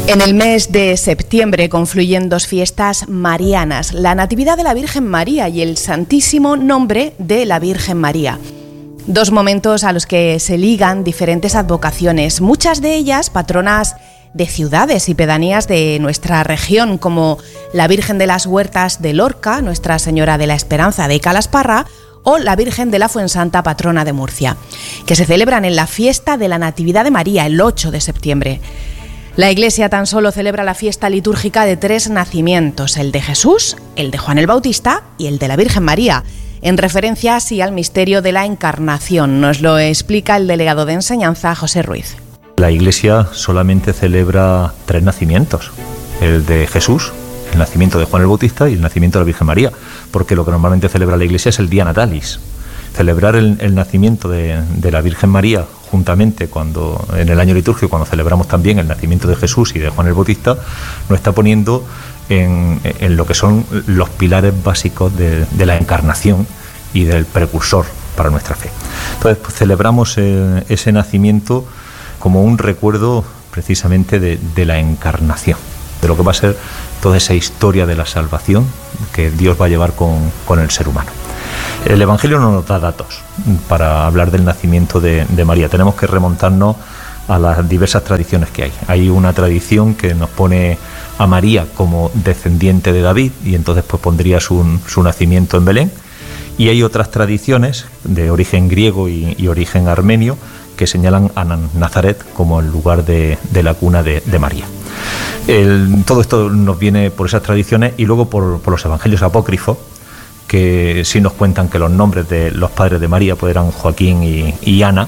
En el mes de septiembre confluyen dos fiestas marianas, la Natividad de la Virgen María y el Santísimo Nombre de la Virgen María. Dos momentos a los que se ligan diferentes advocaciones, muchas de ellas patronas de ciudades y pedanías de nuestra región, como la Virgen de las Huertas de Lorca, Nuestra Señora de la Esperanza de Calasparra, o la Virgen de la Fuensanta, patrona de Murcia, que se celebran en la fiesta de la Natividad de María, el 8 de septiembre. La Iglesia tan solo celebra la fiesta litúrgica de 3 nacimientos, el de Jesús, el de Juan el Bautista y el de la Virgen María, en referencia así al misterio de la Encarnación. Nos lo explica el delegado de Enseñanza, José Ruiz. La Iglesia solamente celebra 3 nacimientos, el de Jesús, el nacimiento de Juan el Bautista y el nacimiento de la Virgen María, porque lo que normalmente celebra la Iglesia es el día natalis. Celebrar el nacimiento de la Virgen María juntamente cuando en el año litúrgico, cuando celebramos también el nacimiento de Jesús y de Juan el Bautista, nos está poniendo en lo que son los pilares básicos de la encarnación y del precursor para nuestra fe. Entonces, pues, celebramos ese nacimiento como un recuerdo precisamente de la encarnación, de lo que va a ser toda esa historia de la salvación que Dios va a llevar con el ser humano. El Evangelio no nos da datos para hablar del nacimiento de María. Tenemos que remontarnos a las diversas tradiciones que hay. Hay una tradición que nos pone a María como descendiente de David y entonces pues pondría su nacimiento en Belén. Y hay otras tradiciones de origen griego y origen armenio que señalan a Nazaret como el lugar de la cuna de María. Todo esto nos viene por esas tradiciones y luego por los evangelios apócrifos, que sí nos cuentan que los nombres de los padres de María pues eran Joaquín y Ana,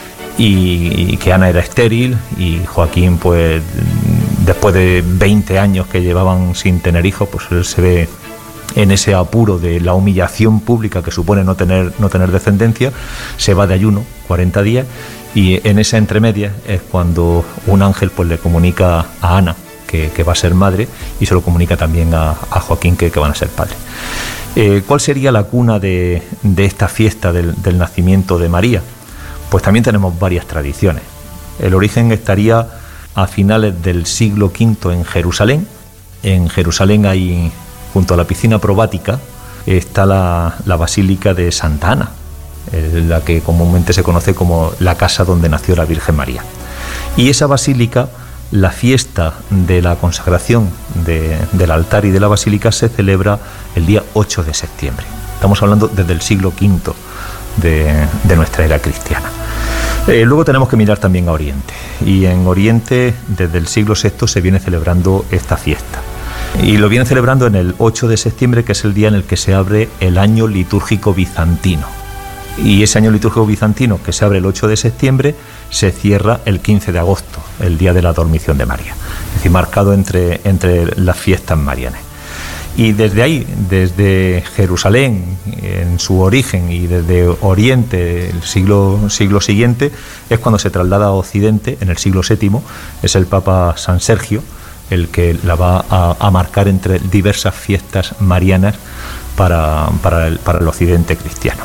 y que Ana era estéril y Joaquín pues después de 20 años que llevaban sin tener hijos, pues él se ve en ese apuro de la humillación pública que supone no tener descendencia, se va de ayuno 40 días y en esa entremedia es cuando un ángel pues le comunica a Ana que va a ser madre y se lo comunica también a Joaquín que van a ser padres. ¿Cuál sería la cuna de esta fiesta del nacimiento de María? Pues también tenemos varias tradiciones. El origen estaría a finales del siglo V en Jerusalén. En Jerusalén hay, junto a la piscina probática, está la Basílica de Santa Ana, la que comúnmente se conoce como la casa donde nació la Virgen María. Y esa basílica, la fiesta de la consagración del altar y de la basílica se celebra el día 8 de septiembre. Estamos hablando desde el siglo V de nuestra era cristiana. Luego tenemos que mirar también a Oriente. Y en Oriente, desde el siglo VI, se viene celebrando esta fiesta. Y lo viene celebrando en el 8 de septiembre, que es el día en el que se abre el año litúrgico bizantino. Y ese año litúrgico bizantino, que se abre el 8 de septiembre, se cierra el 15 de agosto, el día de la Dormición de María. Es decir, marcado entre las fiestas marianas. Y desde ahí, desde Jerusalén, en su origen, y desde Oriente, el siglo siguiente, es cuando se traslada a Occidente, en el siglo VII, es el Papa San Sergio el que la va a marcar entre diversas fiestas marianas para el Occidente cristiano.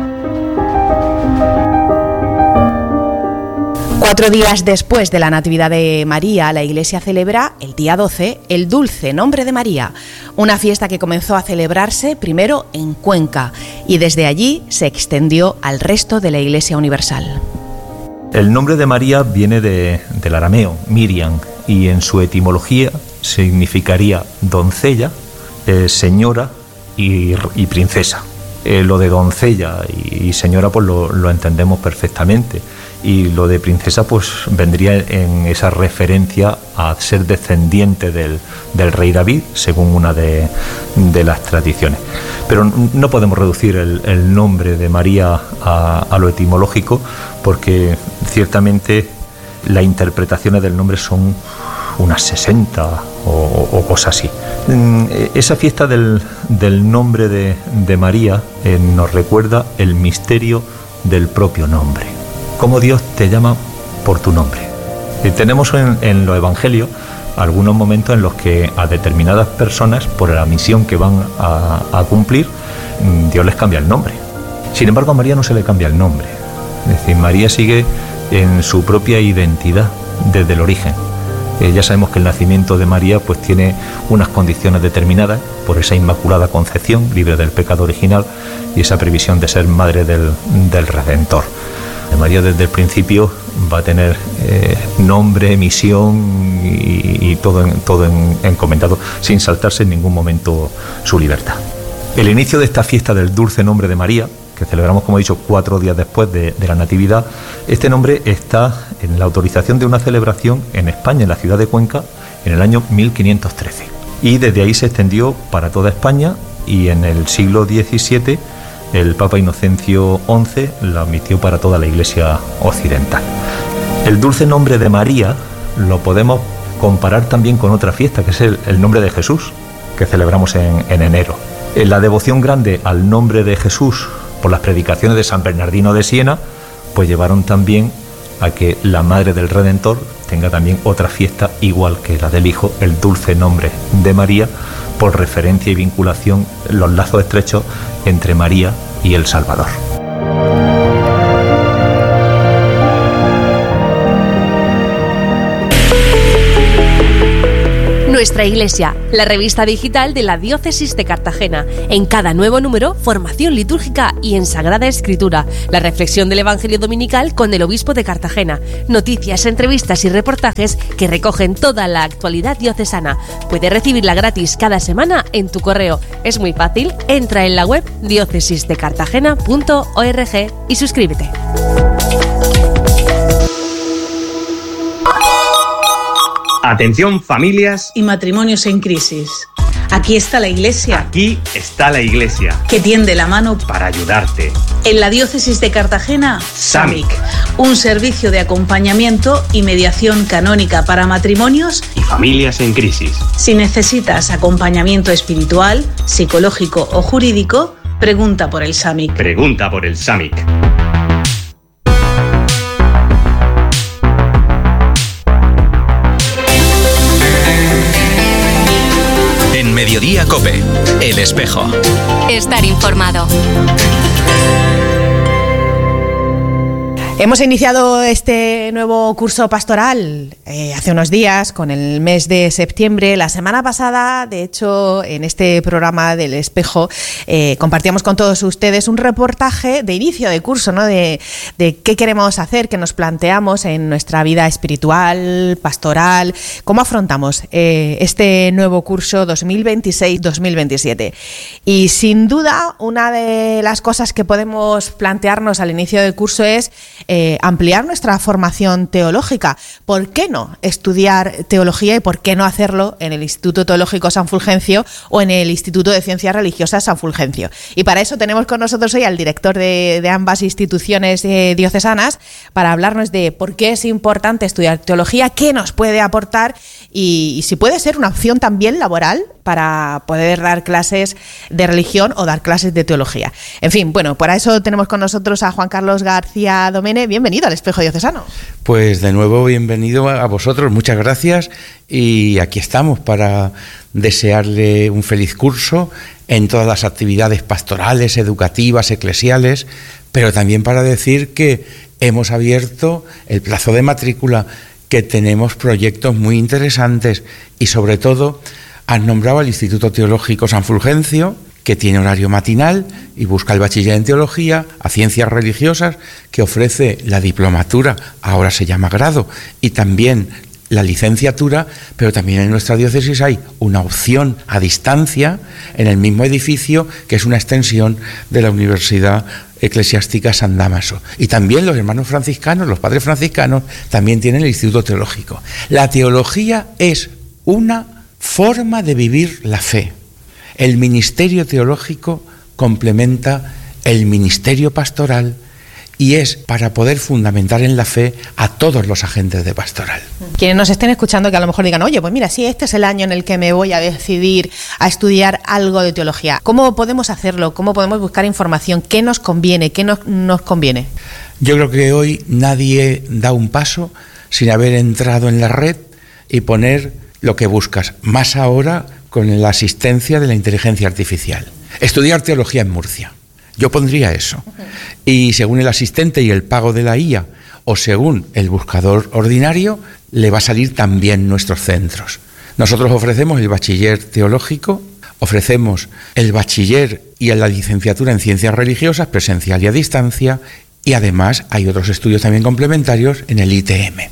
4 días después de la Natividad de María, la Iglesia celebra el día 12 el Dulce Nombre de María, una fiesta que comenzó a celebrarse primero en Cuenca y desde allí se extendió al resto de la Iglesia Universal. El nombre de María viene del arameo, Miriam, y en su etimología significaría doncella, señora y princesa. Lo de doncella y señora pues lo entendemos perfectamente, y lo de princesa pues vendría en esa referencia a ser descendiente del rey David, según una de las tradiciones. Pero no podemos reducir el nombre de María a lo etimológico, porque ciertamente las interpretaciones del nombre son unas 60 o cosas así. Esa fiesta del nombre de María nos recuerda el misterio del propio nombre, cómo Dios te llama por tu nombre. Tenemos en los evangelios algunos momentos en los que a determinadas personas, por la misión que van a cumplir, Dios les cambia el nombre. Sin embargo, a María no se le cambia el nombre. Es decir, María sigue en su propia identidad desde el origen. Ya sabemos que el nacimiento de María pues tiene unas condiciones determinadas por esa inmaculada concepción, libre del pecado original, y esa previsión de ser madre del Redentor. María desde el principio va a tener nombre, misión y todo encomendado, sin saltarse en ningún momento su libertad. El inicio de esta fiesta del dulce nombre de María, que celebramos, como he dicho, 4 días después de la Natividad, este nombre está en la autorización de una celebración en España, en la ciudad de Cuenca, en el año 1513. Y desde ahí se extendió para toda España, y en el siglo XVII el Papa Inocencio XI la admitió para toda la Iglesia occidental. El dulce nombre de María lo podemos comparar también con otra fiesta, que es el nombre de Jesús, que celebramos en enero. La devoción grande al nombre de Jesús por las predicaciones de San Bernardino de Siena, pues llevaron también a que la Madre del Redentor tenga también otra fiesta igual que la del Hijo, el dulce nombre de María, por referencia y vinculación, los lazos estrechos entre María y el Salvador. Nuestra Iglesia, la revista digital de la Diócesis de Cartagena. En cada nuevo número, formación litúrgica y en Sagrada Escritura. La reflexión del Evangelio Dominical con el Obispo de Cartagena. Noticias, entrevistas y reportajes que recogen toda la actualidad diocesana. Puedes recibirla gratis cada semana en tu correo. Es muy fácil, entra en la web diocesisdecartagena.org y suscríbete. Atención, familias y matrimonios en crisis. Aquí está la Iglesia. Aquí está la Iglesia. Que tiende la mano para ayudarte. En la Diócesis de Cartagena, SAMIC, un servicio de acompañamiento y mediación canónica para matrimonios y familias en crisis. Si necesitas acompañamiento espiritual, psicológico o jurídico, pregunta por el SAMIC. Pregunta por el SAMIC. Mediodía COPE, El Espejo. Estar informado. Hemos iniciado este nuevo curso pastoral hace unos días, con el mes de septiembre. La semana pasada, de hecho, en este programa del Espejo, compartíamos con todos ustedes un reportaje de inicio de curso, ¿no? De qué queremos hacer, qué nos planteamos en nuestra vida espiritual, pastoral, cómo afrontamos este nuevo curso 2026-2027. Y sin duda, una de las cosas que podemos plantearnos al inicio del curso es ampliar nuestra formación teológica. ¿Por qué no estudiar teología y por qué no hacerlo en el Instituto Teológico San Fulgencio o en el Instituto de Ciencias Religiosas San Fulgencio? Y para eso tenemos con nosotros hoy al director de ambas instituciones diocesanas para hablarnos de por qué es importante estudiar teología, qué nos puede aportar y si puede ser una opción también laboral para poder dar clases de religión o dar clases de teología. En fin, bueno, para eso tenemos con nosotros a Juan Carlos García Domene. Bienvenido al Espejo Diocesano. Pues de nuevo bienvenido a vosotros, muchas gracias, y aquí estamos para desearle un feliz curso en todas las actividades pastorales, educativas, eclesiales, pero también para decir que hemos abierto el plazo de matrícula, que tenemos proyectos muy interesantes y sobre todo has nombrado al Instituto Teológico San Fulgencio, que tiene horario matinal y busca el bachiller en teología, a ciencias religiosas, que ofrece la diplomatura, ahora se llama grado, y también la licenciatura, pero también en nuestra diócesis hay una opción a distancia en el mismo edificio, que es una extensión de la Universidad Eclesiástica San Dámaso. Y también los hermanos franciscanos, los padres franciscanos, también tienen el Instituto Teológico. La teología es una forma de vivir la fe. El ministerio teológico complementa el ministerio pastoral y es para poder fundamentar en la fe a todos los agentes de pastoral. Quienes nos estén escuchando que a lo mejor digan, oye, pues mira, sí, este es el año en el que me voy a decidir a estudiar algo de teología. ¿Cómo podemos hacerlo? ¿Cómo podemos buscar información? ¿Qué nos conviene? ¿Qué no nos conviene? Yo creo que hoy nadie da un paso sin haber entrado en la red y poner lo que buscas, más ahora con la asistencia de la inteligencia artificial. Estudiar teología en Murcia. Yo pondría eso. Y según el asistente y el pago de la IA o según el buscador ordinario, le va a salir también nuestros centros. Nosotros ofrecemos el bachiller teológico, ofrecemos el bachiller y la licenciatura en ciencias religiosas, presencial y a distancia, y además hay otros estudios también complementarios en el ITM.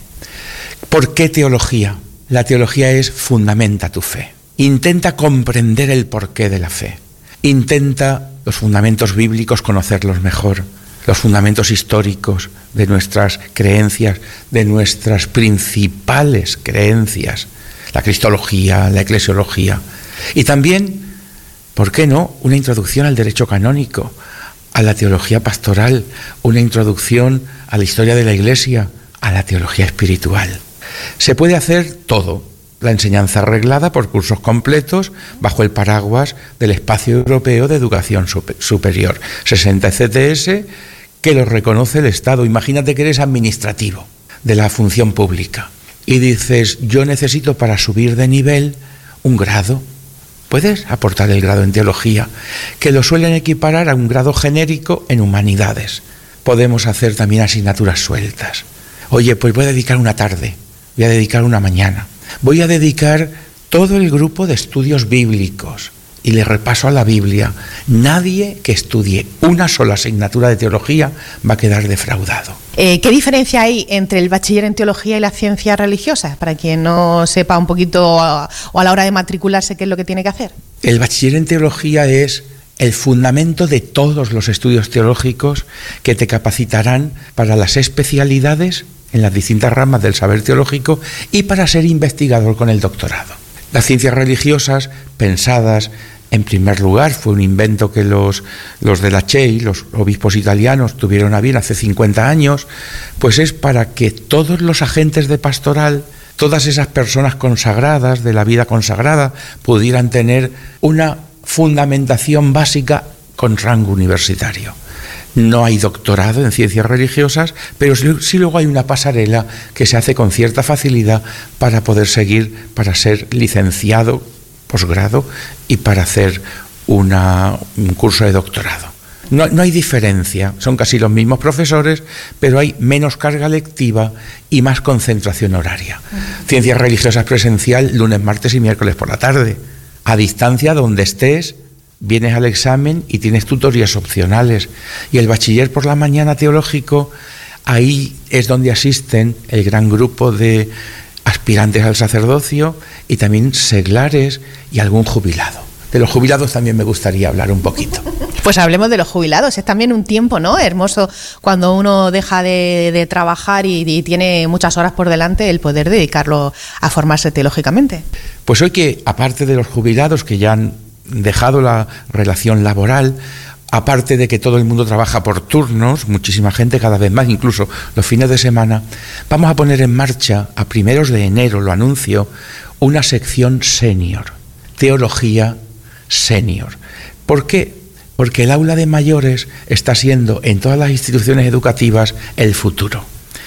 ¿Por qué teología? La teología es fundamenta tu fe. Intenta comprender el porqué de la fe. Intenta los fundamentos bíblicos conocerlos mejor, los fundamentos históricos de nuestras creencias, de nuestras principales creencias, la cristología, la eclesiología. Y también, ¿por qué no?, una introducción al derecho canónico, a la teología pastoral, una introducción a la historia de la Iglesia, a la teología espiritual. Se puede hacer todo, la enseñanza arreglada por cursos completos bajo el paraguas del Espacio Europeo de Educación Superior, 60 ECTS, que lo reconoce el Estado. Imagínate que eres administrativo de la función pública y dices, yo necesito para subir de nivel un grado. Puedes aportar el grado en teología, que lo suelen equiparar a un grado genérico en humanidades. Podemos hacer también asignaturas sueltas. Oye, pues voy a dedicar una tarde, voy a dedicar una mañana, voy a dedicar todo el grupo de estudios bíblicos y le repaso a la Biblia. Nadie que estudie una sola asignatura de teología va a quedar defraudado. ¿Qué diferencia hay entre el bachiller en teología y las ciencias religiosas? Para quien no sepa un poquito o a la hora de matricularse qué es lo que tiene que hacer. El bachiller en teología es el fundamento de todos los estudios teológicos que te capacitarán para las especialidades en las distintas ramas del saber teológico y para ser investigador con el doctorado. Las ciencias religiosas, pensadas en primer lugar, fue un invento que los de la CEI, los obispos italianos, tuvieron a bien hace 50 años, pues es para que todos los agentes de pastoral, todas esas personas consagradas, de la vida consagrada, pudieran tener una fundamentación básica con rango universitario. No hay doctorado en ciencias religiosas, pero sí luego hay una pasarela que se hace con cierta facilidad para poder seguir, para ser licenciado, posgrado y para hacer un curso de doctorado. No hay diferencia, son casi los mismos profesores, pero hay menos carga lectiva y más concentración horaria. Ciencias religiosas presencial, lunes, martes y miércoles por la tarde. A distancia, donde estés, vienes al examen y tienes tutorías opcionales. Y el bachiller por la mañana teológico, ahí es donde asisten el gran grupo de aspirantes al sacerdocio y también seglares y algún jubilado. De los jubilados también me gustaría hablar un poquito. Pues hablemos de los jubilados. Es también un tiempo, ¿no?, hermoso cuando uno deja de trabajar y tiene muchas horas por delante, el poder dedicarlo a formarse teológicamente. Pues hoy que, aparte de los jubilados que ya han dejado la relación laboral, aparte de que todo el mundo trabaja por turnos, muchísima gente cada vez más, incluso los fines de semana, vamos a poner en marcha a primeros de enero, lo anuncio, una sección senior, teología senior. ¿Por qué? Porque el aula de mayores está siendo en todas las instituciones educativas el futuro.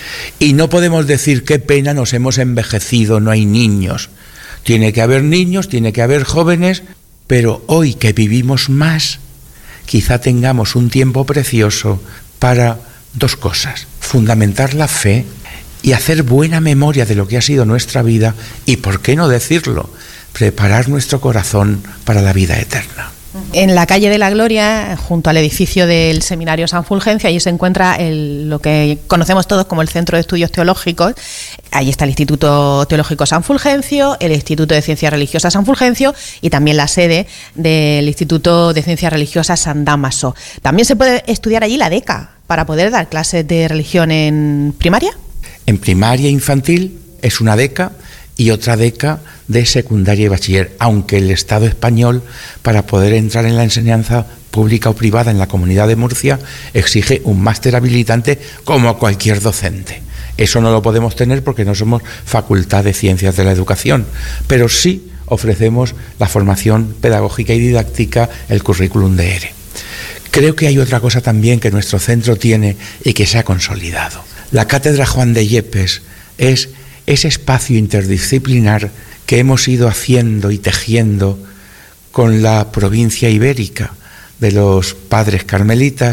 Y no podemos decir qué pena, nos hemos envejecido, no hay niños. Tiene que haber niños, tiene que haber jóvenes, pero hoy que vivimos más, quizá tengamos un tiempo precioso para dos cosas: fundamentar la fe y hacer buena memoria de lo que ha sido nuestra vida y, ¿por qué no decirlo?, preparar nuestro corazón para la vida eterna. En la calle de la Gloria, junto al edificio del Seminario San Fulgencio, allí se encuentra lo que conocemos todos como el Centro de Estudios Teológicos. Allí está el Instituto Teológico San Fulgencio, el Instituto de Ciencias Religiosas San Fulgencio y también la sede del Instituto de Ciencias Religiosas San Dámaso. También se puede estudiar allí la DECA para poder dar clases de religión en primaria. En primaria infantil es una DECA y otra DECA de secundaria y bachiller, aunque el Estado español, para poder entrar en la enseñanza pública o privada en la Comunidad de Murcia, exige un máster habilitante como cualquier docente. Eso no lo podemos tener porque no somos Facultad de Ciencias de la Educación, pero sí ofrecemos la formación pedagógica y didáctica, el currículum de ERE. Creo que hay otra cosa también que nuestro centro tiene y que se ha consolidado. La Cátedra Juan de Yepes es ese espacio interdisciplinar que hemos ido haciendo y tejiendo con la provincia ibérica de los padres carmelitas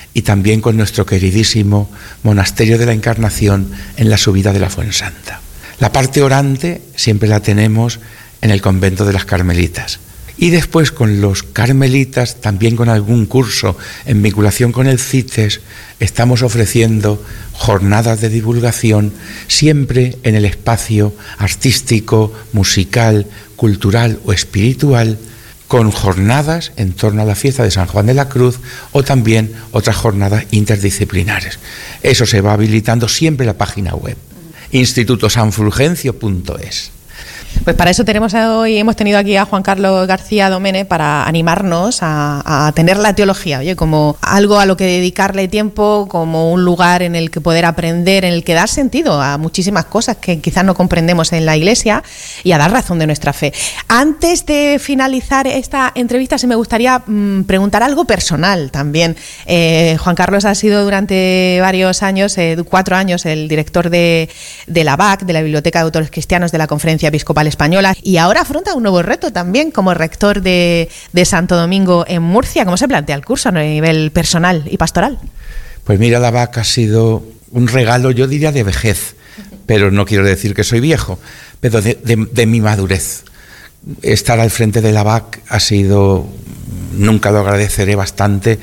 y también con nuestro queridísimo Monasterio de la Encarnación en la subida de la Fuensanta. La parte orante siempre la tenemos en el convento de las Carmelitas. Y después con los carmelitas, también con algún curso en vinculación con el CITES, estamos ofreciendo jornadas de divulgación, siempre en el espacio artístico, musical, cultural o espiritual, con jornadas en torno a la fiesta de San Juan de la Cruz o también otras jornadas interdisciplinares. Eso se va habilitando siempre en la página web, institutosanfulgencio.es. Pues para eso hemos tenido aquí a Juan Carlos García Domene para animarnos a tener la teología, oye, como algo a lo que dedicarle tiempo, como un lugar en el que poder aprender, en el que dar sentido a muchísimas cosas que quizás no comprendemos en la Iglesia y a dar razón de nuestra fe. Antes de finalizar esta entrevista, me gustaría preguntar algo personal también. Juan Carlos ha sido durante varios años, 4 años, el director de la BAC, de la Biblioteca de Autores Cristianos de la Conferencia Episcopal Española, y ahora afronta un nuevo reto también como rector de Santo Domingo en Murcia. ¿Cómo se plantea el curso a nivel personal y pastoral? Pues mira, la BAC ha sido un regalo, yo diría, de vejez, pero no quiero decir que soy viejo, pero de mi madurez. Estar al frente de la BAC ha sido, nunca lo agradeceré bastante,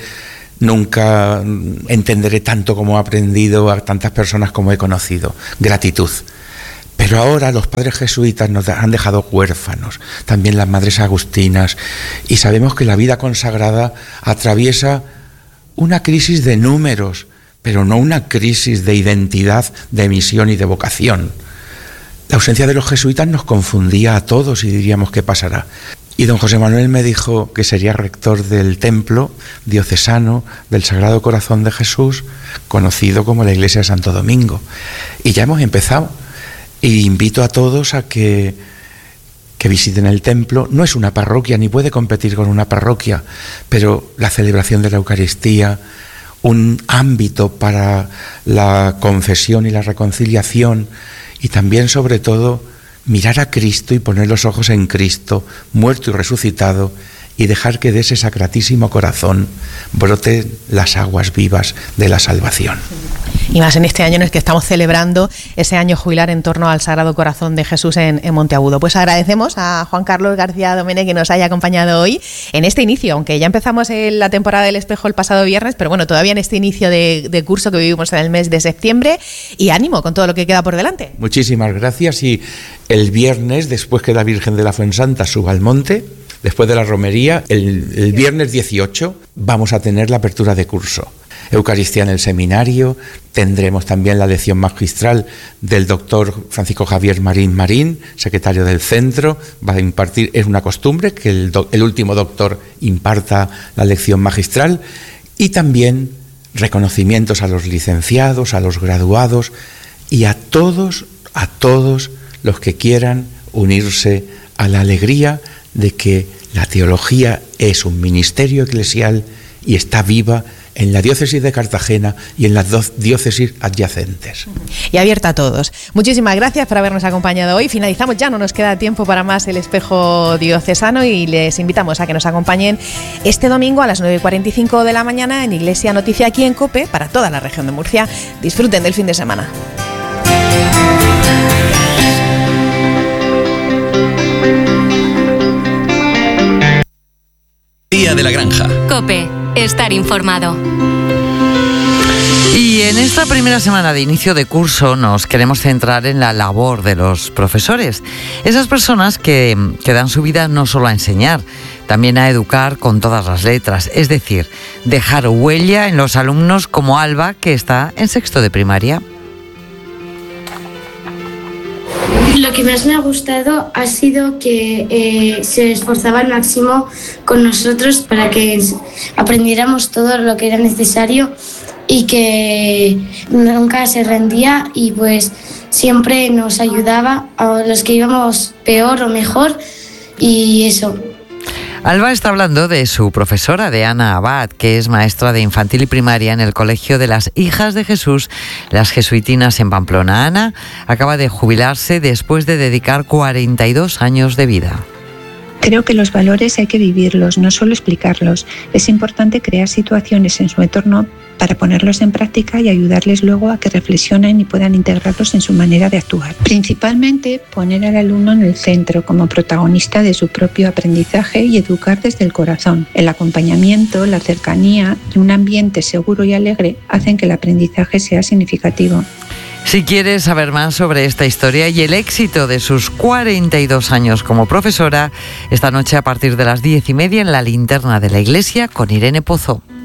nunca entenderé tanto como he aprendido a tantas personas como he conocido. Gratitud. Pero ahora los padres jesuitas nos han dejado huérfanos, también las madres agustinas, y sabemos que la vida consagrada atraviesa una crisis de números, pero no una crisis de identidad, de misión y de vocación. La ausencia de los jesuitas nos confundía a todos y diríamos ¿qué pasará? Y don José Manuel me dijo que sería rector del templo diocesano del Sagrado Corazón de Jesús, conocido como la Iglesia de Santo Domingo. Y ya hemos empezado. Y invito a todos a que visiten el templo. No es una parroquia, ni puede competir con una parroquia, pero la celebración de la Eucaristía, un ámbito para la confesión y la reconciliación, y también, sobre todo, mirar a Cristo y poner los ojos en Cristo, muerto y resucitado, y dejar que de ese sacratísimo corazón broten las aguas vivas de la salvación. Y más en este año en el que estamos celebrando ese año jubilar en torno al Sagrado Corazón de Jesús en Monteagudo. Pues agradecemos a Juan Carlos García Domene que nos haya acompañado hoy en este inicio, aunque ya empezamos la temporada del Espejo el pasado viernes, pero bueno, todavía en este inicio de curso que vivimos en el mes de septiembre, y ánimo con todo lo que queda por delante. Muchísimas gracias, y el viernes, después que la Virgen de la Fuensanta suba al monte, después de la romería, el viernes 18 vamos a tener la apertura de curso. Eucaristía en el seminario, tendremos también la lección magistral del doctor Francisco Javier Marín, secretario del centro, va a impartir, es una costumbre que el último doctor imparta la lección magistral, y también reconocimientos a los licenciados, a los graduados y a todos los que quieran unirse a la alegría de que la teología es un ministerio eclesial y está viva en la diócesis de Cartagena y en las 2 diócesis adyacentes. Y abierta a todos. Muchísimas gracias por habernos acompañado hoy. Finalizamos, ya no nos queda tiempo para más el Espejo Diocesano, y les invitamos a que nos acompañen este domingo a las 9:45 de la mañana en Iglesia Noticia, aquí en COPE, para toda la región de Murcia. Disfruten del fin de semana. Día de la Granja. COPE. Estar informado. Y en esta primera semana de inicio de curso nos queremos centrar en la labor de los profesores. Esas personas que dan su vida no solo a enseñar, también a educar con todas las letras. Es decir, dejar huella en los alumnos, como Alba, que está en 6º de primaria. Lo que más me ha gustado ha sido que se esforzaba al máximo con nosotros para que aprendiéramos todo lo que era necesario, y que nunca se rendía, y pues siempre nos ayudaba a los que íbamos peor o mejor, y eso. Alba está hablando de su profesora, de Ana Abad, que es maestra de infantil y primaria en el Colegio de las Hijas de Jesús, las Jesuitinas, en Pamplona. Ana acaba de jubilarse después de dedicar 42 años de vida. Creo que los valores hay que vivirlos, no solo explicarlos. Es importante crear situaciones en su entorno para ponerlos en práctica y ayudarles luego a que reflexionen y puedan integrarlos en su manera de actuar. Principalmente poner al alumno en el centro como protagonista de su propio aprendizaje y educar desde el corazón. El acompañamiento, la cercanía y un ambiente seguro y alegre hacen que el aprendizaje sea significativo. Si quieres saber más sobre esta historia y el éxito de sus 42 años como profesora, esta noche a partir de las 10:30 en la Linterna de la Iglesia con Irene Pozo.